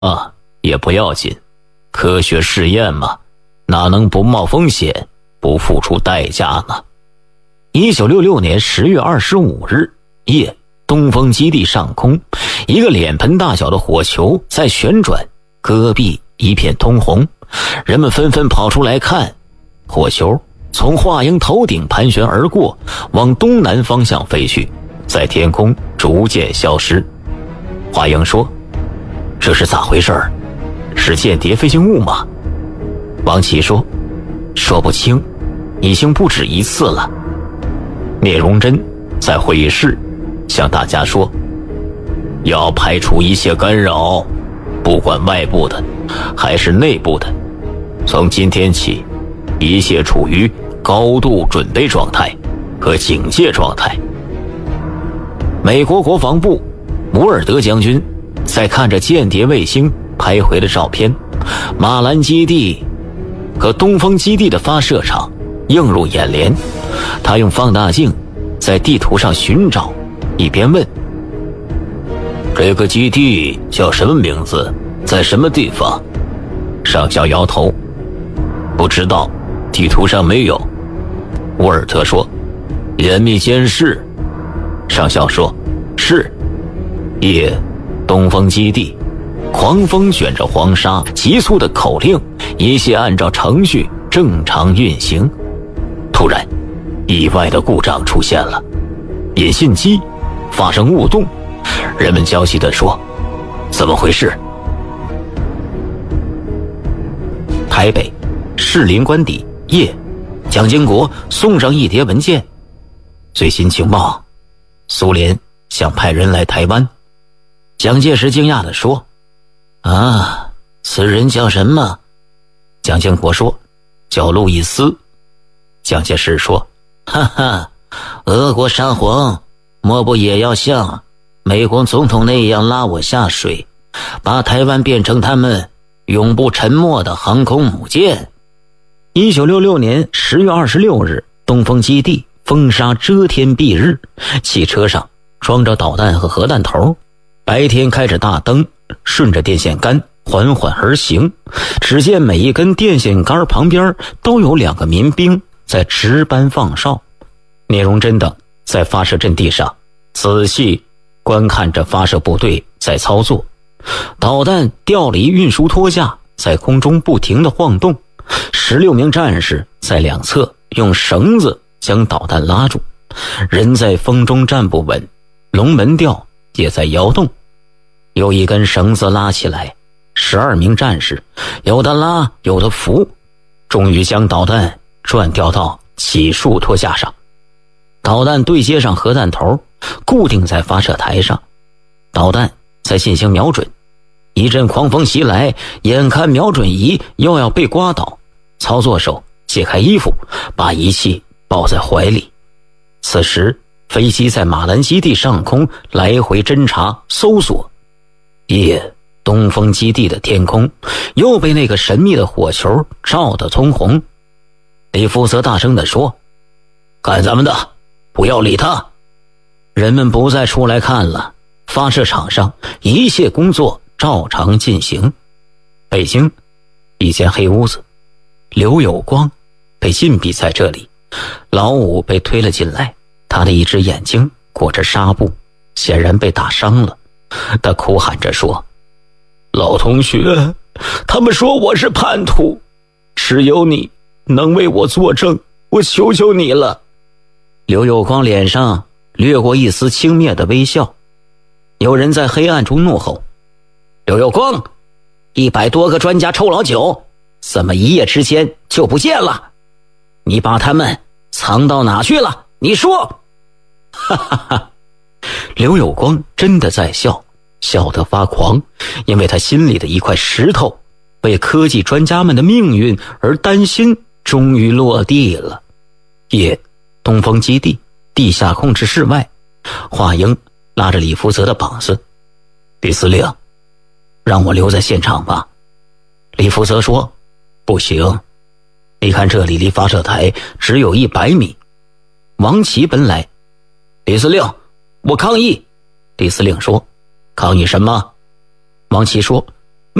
啊，也不要紧，科学试验嘛，哪能不冒风险，不付出代价呢？1966年10月25日夜，东风基地上空，一个脸盆大小的火球在旋转，戈壁一片通红，人们纷纷跑出来看。火球从华英头顶盘旋而过，往东南方向飞去，在天空逐渐消失。华英说：“这是咋回事？是间谍飞行物吗？”王琦说：“说不清，已经不止一次了。”聂荣臻在会议室向大家说：“要排除一切干扰，不管外部的还是内部的，从今天起，一切处于高度准备状态和警戒状态。”美国国防部摩尔德将军在看着间谍卫星拍回的照片，马兰基地和东风基地的发射场映入眼帘。他用放大镜在地图上寻找，一边问：“这个基地叫什么名字？在什么地方？”上校摇头：“不知道，地图上没有。”沃尔特说：“严密监视。”上校说：“是。”夜，东风基地，狂风卷着黄沙，急促的口令，一切按照程序正常运行。突然，意外的故障出现了，引信机发生误动，人们焦急地说：“怎么回事？”台北士林官邸夜，蒋经国送上一叠文件。最新情报，苏联想派人来台湾。蒋介石惊讶地说：“啊，此人叫什么？”蒋经国说：“叫路易斯。”蒋介石说：“哈哈，俄国沙皇莫不也要像美国总统那样拉我下水，把台湾变成他们永不沉没的航空母舰？”1966年10月26日，东风基地风沙遮天蔽日，汽车上装着导弹和核弹头，白天开着大灯，顺着电线杆缓缓而行。只见每一根电线杆旁边都有2个民兵在值班放哨。聂荣臻等在发射阵地上仔细观看着发射部队在操作。导弹吊离运输托架在空中不停地晃动，16名战士在两侧用绳子将导弹拉住，人在风中站不稳，龙门吊也在摇动。有一根绳子拉起来，12名战士有的拉有的扶，终于将导弹转吊到起束托架上。导弹对接上核弹头，固定在发射台上，导弹在进行瞄准。一阵狂风袭来，眼看瞄准仪又要被刮倒，操作手解开衣服，把仪器抱在怀里。此时飞机在马兰基地上空来回侦察搜索。夜，东风基地的天空又被那个神秘的火球照得通红。李福泽大声地说：“看咱们的，不要理他。”人们不再出来看了，发射场上一切工作照常进行。北京，一间黑屋子，刘有光被禁闭在这里。老五被推了进来，他的一只眼睛裹着纱布，显然被打伤了。他哭喊着说：“老同学，他们说我是叛徒，只有你能为我作证，我求求你了。”刘有光脸上掠过一丝轻蔑的微笑。有人在黑暗中怒吼：“刘有光，100多个专家臭老九，怎么一夜之间就不见了？你把他们藏到哪去了？你说！”哈哈哈！刘有光真的在笑，笑得发狂，因为他心里的一块石头为科技专家们的命运而担心终于落地了。夜，东风基地地下控制室外，华英拉着李福泽的膀子：“李司令，让我留在现场吧。”李福泽说：“不行，你看这里离发射台只有100米。”王琦奔来：“李司令，我抗议。”李司令说：“抗议什么？”王琦说：“